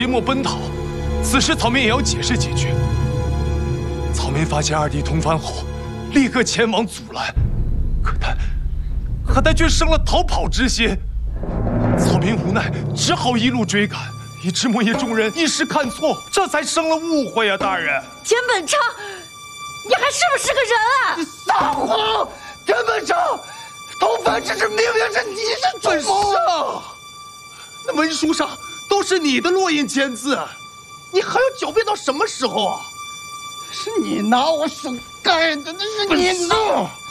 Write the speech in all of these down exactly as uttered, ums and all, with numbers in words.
莫奔逃，此时草民也要解释几句。草民发现二弟通番后，立刻前往阻拦，可他，可他却生了逃跑之心。草民无奈，只好一路追赶，以致莫叶众人一时看错，这才生了误会啊！大人， 田本昌，你还是不是个人啊？ 你撒谎！田本昌，通番之事明明是你是主谋啊！ 那文书上都是你的烙印签字，你还要狡辩到什么时候啊？ 是你拿我手盖的，那是你拿。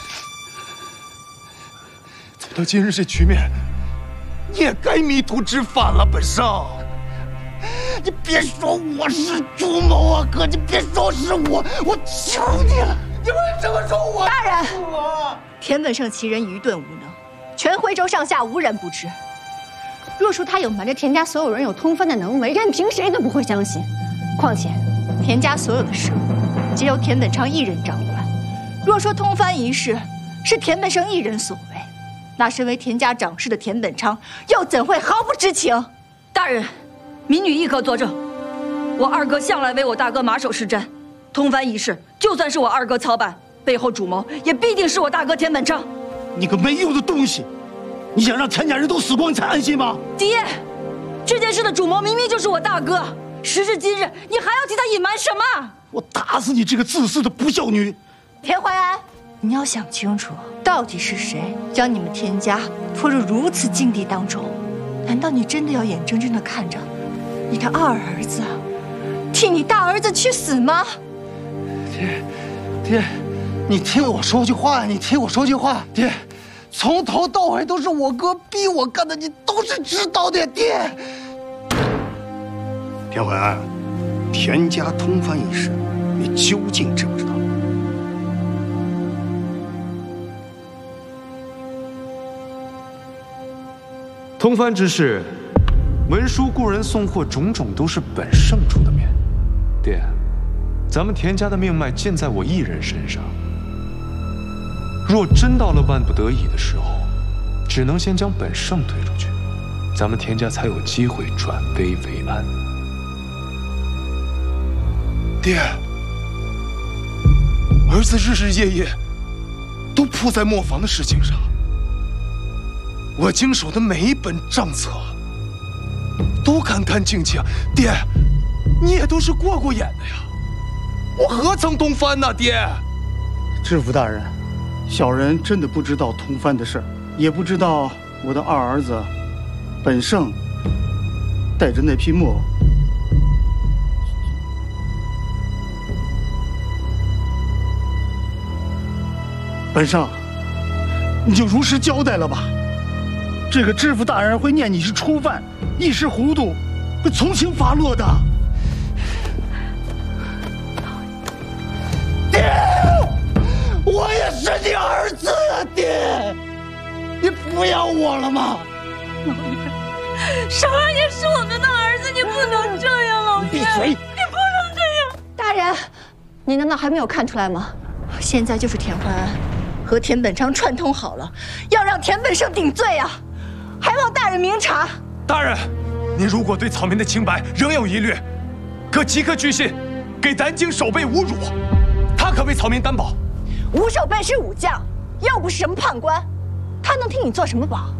走到今日这局面，你也该迷途知返了，本圣。 你别说我是主谋啊，哥，你别说是我，我求你了，你为什么说我？ 大人， 我田本胜其人愚钝无能，全徽州上下无人不知。若说他有瞒着田家所有人有通番的能为，任凭谁都不会相信。况且，田家所有的事务皆由田本昌一人掌管。若说通番一事是田本胜一人所为，那身为田家长室的田本昌又怎会毫不知情？ 大人，民女亦可作证，我二哥向来为我大哥马首是瞻。通番一事，就算是我二哥操办，背后主谋也必定是我大哥田本昌。 你个没用的东西！你想让田家人都死光才安心吗？ 爹，这件事的主谋明明就是我大哥，时至今日，你还要替他隐瞒什么？ 我打死你这个自私的不孝女！ 田怀安，你要想清楚，到底是谁将你们田家拖入如此境地当中？难道你真的要眼睁睁地看着你的二儿子替你大儿子去死吗？ 爹，爹，你听我说句话呀！你听我说句话，爹。从头到尾都是我哥逼我干的，你都是知道的，爹。 田怀安，田家通番一事，你究竟知不知道？ 通番之事，文书故人送货，种种都是本圣出的面。爹，咱们田家的命脉尽在我一人身上。若真到了万不得已的时候，只能先将本圣推出去，咱们田家才有机会转危为安。 爹，儿子日日夜夜都扑在磨坊的事情上，我经手的每一本账册都干干净净。爹，你也都是过过眼的呀，我何曾通番呢？爹， 知府大人。小人真的不知道通番的事儿，也不知道我的二儿子本圣带着那批墨本圣，你就如实交代了吧。这个知府大人会念你是初犯，一时糊涂，会从轻发落的。爹！我也是你儿子啊，爹！你不要我了吗？ 老爷，少儿也是我们的儿子，你不能这样，老爷！ 闭嘴！ 你不能这样！ 大人，你难道还没有看出来吗？现在就是田怀安和田本昌串通好了，要让田本胜顶罪啊！还望大人明察。 大人，您如果对草民的清白仍有疑虑，可即刻去信给南京守备吴汝，他可为草民担保。 吴守备是武将，又不是什么判官，他能替你做什么保？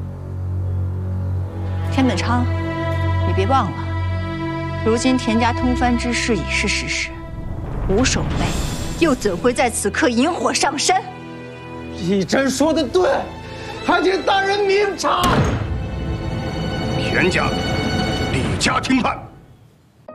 田本昌，你别忘了，如今田家通番之事已是事实，吴守备又怎会在此刻引火上身？ 义真说的对，还请大人明察。 田家、李家听判。